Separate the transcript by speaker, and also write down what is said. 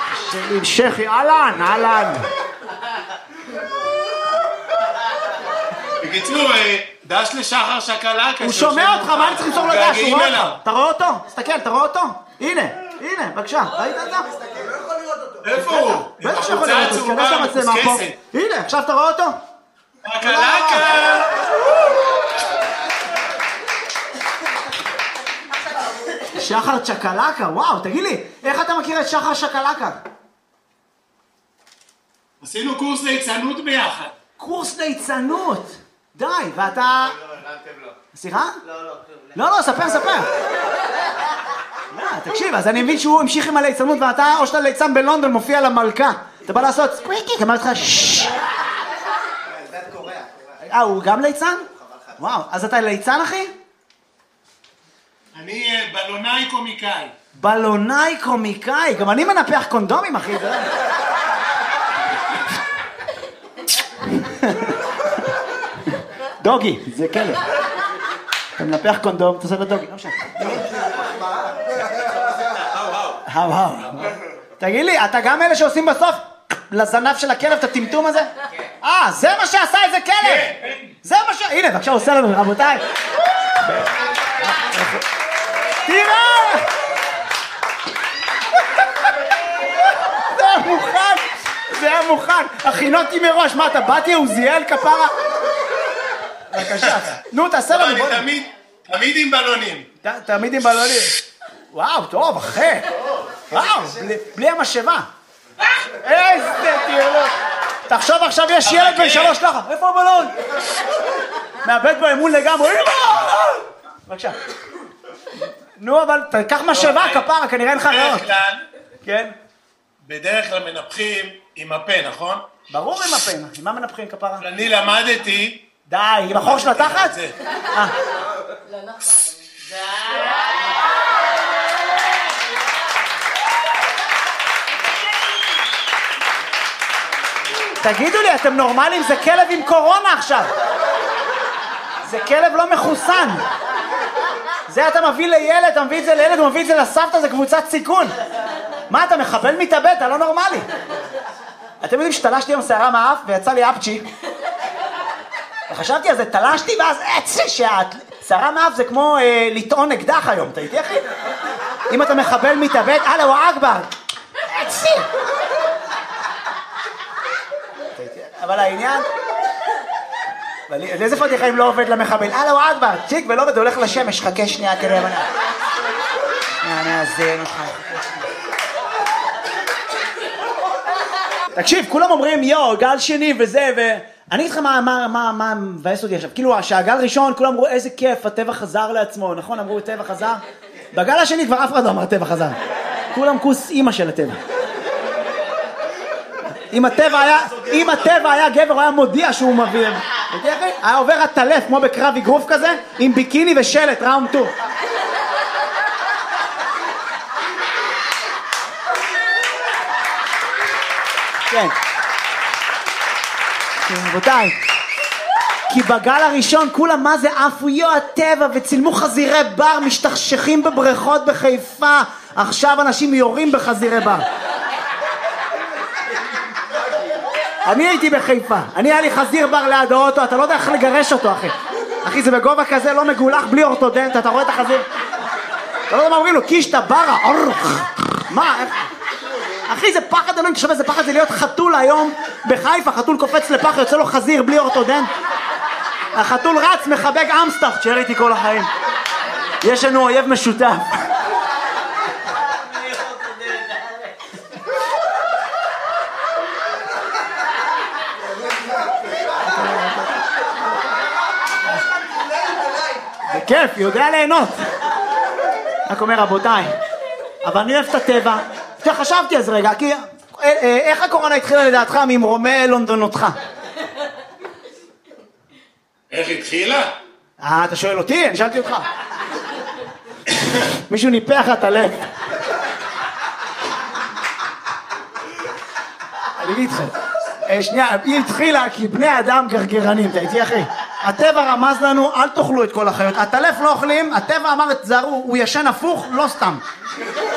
Speaker 1: שכי, אהלן.
Speaker 2: בקיצור, דש לשחר שקלקה.
Speaker 1: הוא שומע אותך, מה אני צריך למסור לו דש? הוא רואה אותך. אתה רואה אותו? תסתכל, אתה רואה אותו? הנה, בבקשה, ראית את זה?
Speaker 2: איפה הוא?
Speaker 1: בטח שיכול לראות, תתכנס למצלמה פה. הנה, עכשיו אתה רואה אותו?
Speaker 2: שקלקה!
Speaker 1: שחר צ'קלקה, וואו, תגיד לי, איך אתה מכיר את שחר שקלקה?
Speaker 2: עשינו קורס ליצנות ביחד.
Speaker 1: קורס ליצנות? די, ואתה...
Speaker 3: לא.
Speaker 1: סליחה? לא, ספר. תקשיב, אז אני מבין שהוא המשיך עם הליצנות ואתה, או שאתה ליצן בלונדון, מופיע למלכה. אתה בא לעשות סקוויקי, אמרתי לך ששש.
Speaker 3: זה קורא.
Speaker 1: הוא גם ליצן? וואו, אז אתה ליצן, אחי?
Speaker 2: אני בלונאי קומיקאי.
Speaker 1: בלונאי קומיקאי, גם אני מנפח קונדומים, אחי. דוגי, זה כלב. אתה מנפח קונדום, אתה עושה לו דוגי, לא משנה. האו. תגיד לי, אתה גם אלה שעושים בסוף לזנב של הכלב את הטמטום הזה? זה מה שעשה איזה כלב! זה מה הנה, בבקשה, עושה לנו, רבותיי. תראה! זה היה מוכן. הכינותי מראש, מה אתה באתי עוזיאל כפרה? בבקשה, נו תעשה לנו.
Speaker 2: אני תמיד עם בלונים.
Speaker 1: תמיד עם בלונים. וואו, טוב, אחי. וואו, בלי המשאבה. איזה טיולות. תחשוב עכשיו יש ילד בן 3 לך. איפה הבלון? מאבד באמון לגמרי. בבקשה. נו, אבל תקח משאבה כפרה, כנראה אין לך רעות. כן?
Speaker 2: בדרך כלל מנפחים עם הפה, נכון?
Speaker 1: ברור עם הפה. עם מה מנפחים כפרה?
Speaker 2: אני למדתי...
Speaker 1: די, עם החור של התחת?
Speaker 4: לא נכון.
Speaker 1: תגידו לי, אתם נורמלים? זה כלב עם קורונה עכשיו. זה כלב לא מחוסן. זה אתה מביא לילד, אתה מביא את זה לילד, הוא מביא את זה לסבתא, זה קבוצת סיכון. מה, אתה מחבל מתאבד? אתה לא נורמלי. אתם יודעים שתלשתי עם שערה מהאף ויצא לי אפצ'י. וחשבתי על זה, תלשתי ואז שערה מהאף זה כמו לטעון אקדח היום, אתה איתי אחי? אם אתה מחבל מתאבד, אללהו אכבר. אצי. אבל העניין... איזה פתיחה אם לא עובד למחבל? אללהו אכבר, צ'יק ולא עובד, הולך לשמש, חכה שנייה כדי הבנה. נאזן אותך. תקשיב, כולם אומרים גל שני וזה אני אגיד לך מה מבאס אותי עכשיו, כאילו שהגל ראשון כולם אמרו איזה כיף, הטבע חזר לעצמו, נכון? אמרו הטבע חזר? בגל השני כבר אף אחד לא אמר הטבע חזר, כולם כוס אימא של הטבע. אם הטבע היה גבר הוא היה מודיע שהוא מביא, היה עובר הטלף כמו בקרב אגרוף כזה עם ביקיני ושלט ראונד 2. כן. רבותיי, כי בגל הראשון כולם מה זה עפויו הטבע וצילמו חזירי בר משתכשכים בבריכות בחיפה, עכשיו אנשים יורים בחזירי בר. אני הייתי בחיפה, היה לי חזיר בר ליד האוטו, אתה לא יודע איך לגרש אותו אחי זה בגובה כזה לא מגולח בלי אורתודנט, אתה רואה את החזיר? אתה לא יודע מה אומרים לו, קישטה ברה, מה? אחי זה פחד אלוהים, תשמע, זה פחד זה להיות חתול היום בחיפה, חתול קופץ לפח, יוצא לו חזיר בלי אורתודנט. החתול רץ, מחבק אמסטף, תשאר איתי כל החיים. יש לנו אויב משותף. זה כיף, יודע ליהנות. רק אומר רבותיי, אבל אני אוהב את הטבע. חשבתי אז רגע, כי איך הקורונה התחילה לדעתך ממרומי לונדונותך?
Speaker 2: איך התחילה?
Speaker 1: אתה שואל אותי? אני שאלתי אותך. מישהו ניפח את הלב. אני אגיד לך, שנייה, היא התחילה כי בני אדם גרגרנים, אתה איתי אחי? הטבע רמז לנו, אל תאכלו את כל החיות. הטלף לא אוכלים, הטבע אמר את זהרו, הוא ישן הפוך, לא סתם.